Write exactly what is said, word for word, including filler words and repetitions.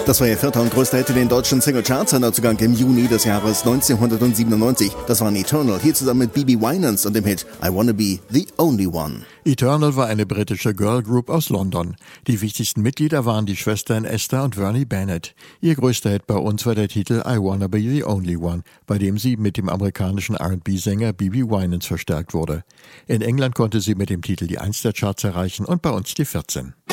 Das war ihr vierter und größter Hit in den deutschen Singlecharts, ein Neuzugang im Juni des Jahres neunzehnhundertsiebenundneunzig. Das waren Eternal, hier zusammen mit B B Winans und dem Hit I Wanna Be the Only One. Eternal war eine britische Girlgroup aus London. Die wichtigsten Mitglieder waren die Schwestern Esther und Vernie Bennett. Ihr größter Hit bei uns war der Titel I Wanna Be the Only One, bei dem sie mit dem amerikanischen R and B-Sänger B B Winans verstärkt wurde. In England konnte sie mit dem Titel die eins der Charts erreichen und bei uns die vierzehn.